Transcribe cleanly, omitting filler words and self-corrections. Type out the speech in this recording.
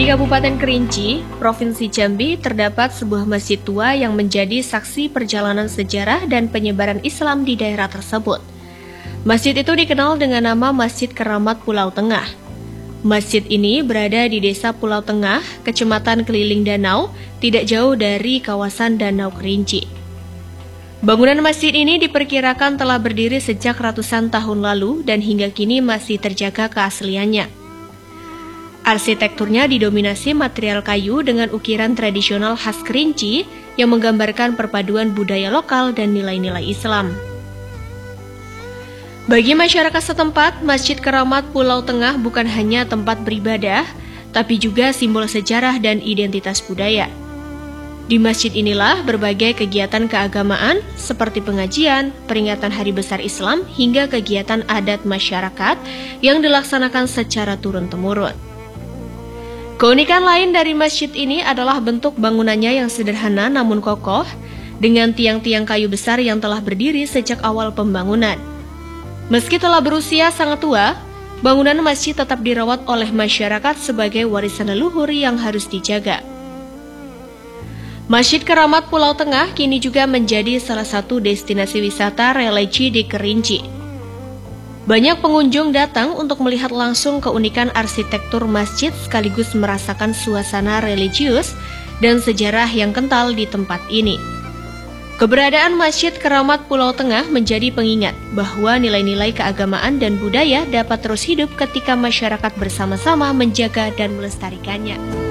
Di Kabupaten Kerinci, Provinsi Jambi, terdapat sebuah masjid tua yang menjadi saksi perjalanan sejarah dan penyebaran Islam di daerah tersebut. Masjid itu dikenal dengan nama Masjid Keramat Pulau Tengah. Masjid ini berada di Desa Pulau Tengah, Kecamatan Keliling Danau, tidak jauh dari kawasan Danau Kerinci. Bangunan masjid ini diperkirakan telah berdiri sejak ratusan tahun lalu dan hingga kini masih terjaga keasliannya. Arsitekturnya didominasi material kayu dengan ukiran tradisional khas Kerinci yang menggambarkan perpaduan budaya lokal dan nilai-nilai Islam. Bagi masyarakat setempat, Masjid Keramat Pulau Tengah bukan hanya tempat beribadah, tapi juga simbol sejarah dan identitas budaya. Di masjid inilah berbagai kegiatan keagamaan seperti pengajian, peringatan Hari Besar Islam, hingga kegiatan adat masyarakat yang dilaksanakan secara turun-temurun. Keunikan lain dari masjid ini adalah bentuk bangunannya yang sederhana namun kokoh, dengan tiang-tiang kayu besar yang telah berdiri sejak awal pembangunan. Meski telah berusia sangat tua, bangunan masjid tetap dirawat oleh masyarakat sebagai warisan leluhur yang harus dijaga. Masjid Keramat Pulau Tengah kini juga menjadi salah satu destinasi wisata religi di Kerinci. Banyak pengunjung datang untuk melihat langsung keunikan arsitektur masjid sekaligus merasakan suasana religius dan sejarah yang kental di tempat ini. Keberadaan Masjid Keramat Pulau Tengah menjadi pengingat bahwa nilai-nilai keagamaan dan budaya dapat terus hidup ketika masyarakat bersama-sama menjaga dan melestarikannya.